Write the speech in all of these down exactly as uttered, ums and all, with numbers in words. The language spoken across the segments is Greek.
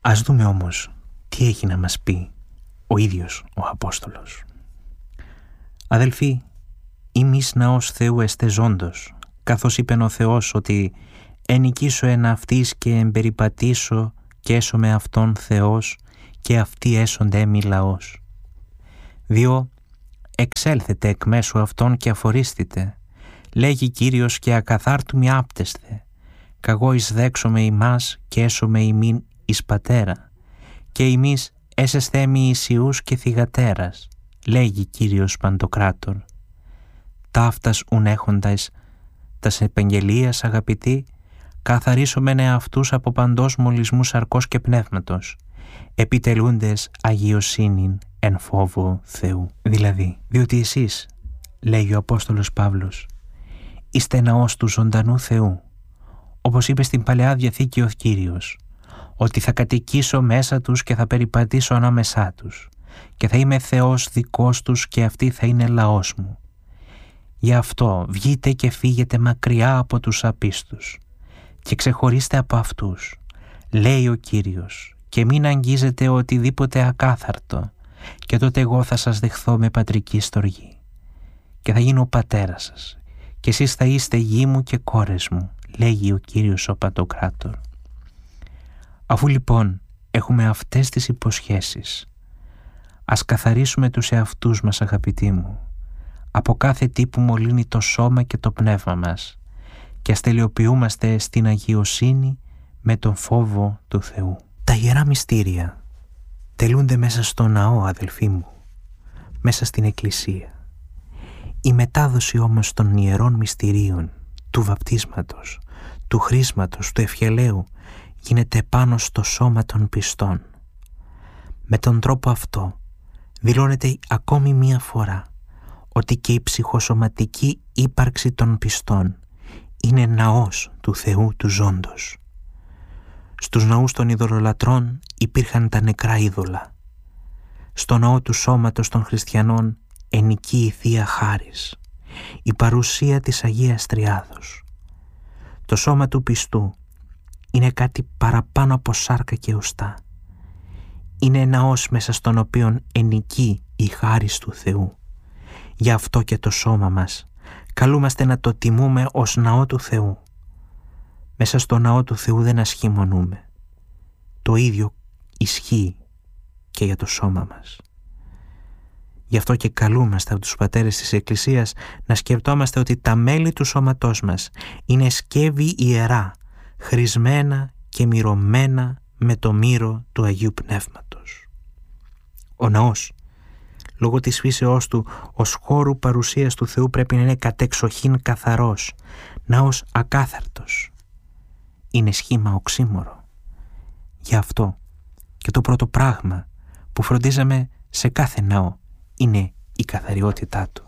Ας δούμε όμως τι έχει να μας πει ο ίδιος ο Απόστολος. Αδελφοί, ημείς ναός Θεού εστε ζώντος, καθώς είπεν ο Θεός ότι «ενικήσω εν αυτής και εμπεριπατήσω και έσω με αυτόν Θεός και αυτοί έσονται έμι λαός». Διό εξέλθετε εκ μέσου αυτών και αφορίστητε, λέγει Κύριος, και ακαθάρτου μη άπτεσθε, καγώ εισδέξομαι ημάς και έσομαι ημίν εις πατέρα, και ημείς έσεσθε έμι εις ιούς και θυγατέρας, λέγει Κύριος Παντοκράτορ. Ταύτας ουν έχοντας τας επαγγελίας, αγαπητοί, καθαρίσομεν εαυτούς από παντός μολυσμού σαρκός και πνεύματος, επιτελούντες αγιοσύνην εν φόβο Θεού. Δηλαδή, διότι εσείς, λέγει ο Απόστολος Παύλος, είστε ναός του ζωντανού Θεού, όπως είπε στην Παλαιά Διαθήκη ο Κύριος, ότι θα κατοικήσω μέσα τους και θα περιπατήσω ανάμεσά τους και θα είμαι Θεός δικός τους και αυτοί θα είναι λαός μου. Γι' αυτό βγείτε και φύγετε μακριά από τους απίστους και ξεχωρίστε από αυτούς, λέει ο Κύριος, και μην αγγίζετε οτιδήποτε ακάθαρτο, και τότε εγώ θα σας δεχθώ με πατρική στοργή και θα γίνω ο πατέρας σας και εσείς θα είστε γη μου και κόρες μου, λέγει ο Κύριος ο Παντοκράτορ. Αφού λοιπόν έχουμε αυτές τις υποσχέσεις, ας καθαρίσουμε τους εαυτούς μας, αγαπητοί μου, από κάθε τι που μολύνει το σώμα και το πνεύμα μας, και ας τελειοποιούμαστε στην αγιοσύνη με τον φόβο του Θεού. Τα ιερά μυστήρια τελούνται μέσα στο ναό, αδελφοί μου, μέσα στην Εκκλησία. Η μετάδοση όμως των ιερών μυστηρίων, του βαπτίσματος, του χρίσματος, του ευχελαίου, γίνεται πάνω στο σώμα των πιστών. Με τον τρόπο αυτό δηλώνεται ακόμη μία φορά ότι και η ψυχοσωματική ύπαρξη των πιστών είναι ναός του Θεού του ζώντος. Στους ναούς των ειδωλολατρών υπήρχαν τα νεκρά είδωλα. Στο ναό του σώματος των χριστιανών ενικεί η Θεία Χάρις, η παρουσία της Αγίας Τριάδος. Το σώμα του πιστού είναι κάτι παραπάνω από σάρκα και οστά. Είναι ναός μέσα στον οποίον ενικεί η χάρις του Θεού. Γι' αυτό και το σώμα μας καλούμαστε να το τιμούμε ως ναό του Θεού. Μέσα στο ναό του Θεού δεν ασχημονούμε. Το ίδιο ισχύει και για το σώμα μας. Γι' αυτό και καλούμαστε από τους πατέρες της Εκκλησίας να σκεπτόμαστε ότι τα μέλη του σώματός μας είναι σκεύη ιερά, χρησμένα και μυρωμένα με το μύρο του Αγίου Πνεύματος. Ο ναός, λόγω της φύσεώς του ως χώρου παρουσίας του Θεού, πρέπει να είναι κατεξοχήν καθαρός, ναός ακάθαρτος. Είναι σχήμα οξύμορο. Γι' αυτό και το πρώτο πράγμα που φροντίζαμε σε κάθε ναό είναι η καθαριότητά του.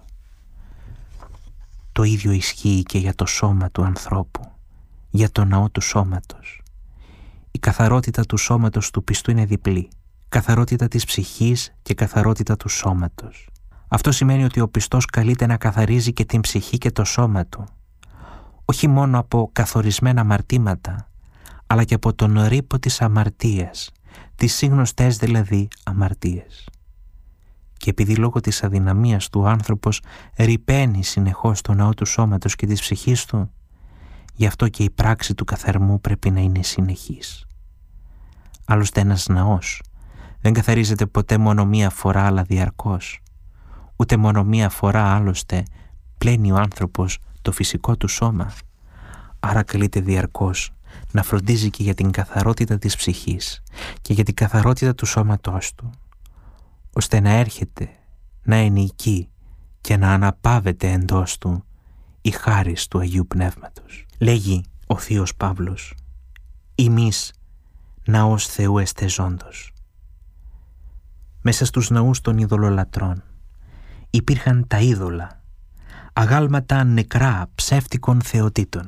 Το ίδιο ισχύει και για το σώμα του ανθρώπου, για το ναό του σώματος. Η καθαρότητα του σώματος του πιστού είναι διπλή. Καθαρότητα της ψυχής και καθαρότητα του σώματος. Αυτό σημαίνει ότι ο πιστός καλείται να καθαρίζει και την ψυχή και το σώμα του, όχι μόνο από καθορισμένα αμαρτήματα, αλλά και από τον ρήπο της αμαρτίας, τις σύγνωστες δηλαδή αμαρτίες. Και επειδή λόγω της αδυναμίας του ο άνθρωπος ρυπαίνει συνεχώς το ναό του σώματος και της ψυχής του, γι' αυτό και η πράξη του καθαρμού πρέπει να είναι συνεχής. Άλλωστε ένας ναός δεν καθαρίζεται ποτέ μόνο μία φορά, αλλά διαρκώς. Ούτε μόνο μία φορά άλλωστε πλένει ο άνθρωπος το φυσικό του σώμα. Άρα καλείται διαρκώς να φροντίζει και για την καθαρότητα της ψυχής και για την καθαρότητα του σώματός του, ώστε να έρχεται, να ενικεί και να αναπαύεται εντός του η χάρις του Αγίου Πνεύματος. Λέγει ο Θείος Παύλος, «Ημείς ναός Θεού εστε ζώντος». Μέσα στους ναούς των ειδωλολατρών υπήρχαν τα είδωλα, αγάλματα νεκρά ψεύτικων θεοτήτων.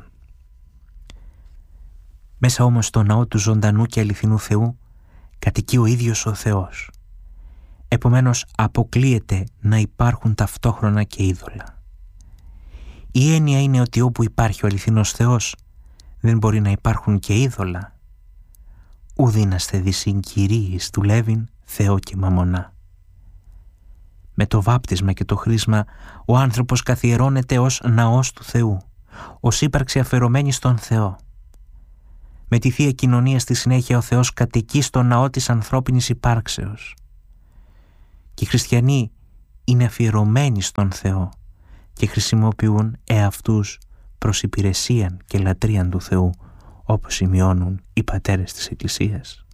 Μέσα όμως στο ναό του ζωντανού και αληθινού Θεού κατοικεί ο ίδιος ο Θεός. Επομένως αποκλείεται να υπάρχουν ταυτόχρονα και είδωλα. Η έννοια είναι ότι όπου υπάρχει ο αληθινός Θεός δεν μπορεί να υπάρχουν και είδωλα. ουδίναστε δυσυγκυρίης του Λέβιν Θεό και μαμονά. Με το βάπτισμα και το χρίσμα ο άνθρωπος καθιερώνεται ως ναός του Θεού, ως ύπαρξη αφαιρωμένη στον Θεό. Με τη Θεία Κοινωνία στη συνέχεια ο Θεός κατοικεί στο ναό της ανθρώπινης υπάρξεως. Και οι χριστιανοί είναι αφιερωμένοι στον Θεό και χρησιμοποιούν εαυτούς προς υπηρεσίαν και λατρείαν του Θεού, όπως σημειώνουν οι πατέρες της Εκκλησίας.